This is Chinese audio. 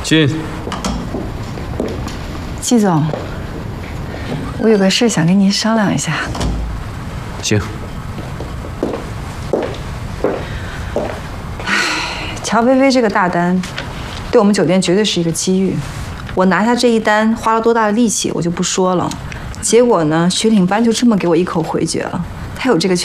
进。 季总，我有个事想跟您商量一下。 行。 乔菲菲这个大单，对我们酒店绝对是一个机遇。我拿下这一单花了多大的力气，我就不说了。结果呢，徐领班就这么给我一口回绝了。他有这个